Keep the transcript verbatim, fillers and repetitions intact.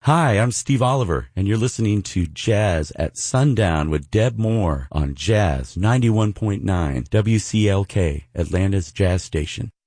Hi, I'm Steve Oliver, and you're listening to Jazz at Sundown with Deb Moore on Jazz ninety-one point nine W C L K, Atlanta's Jazz Station.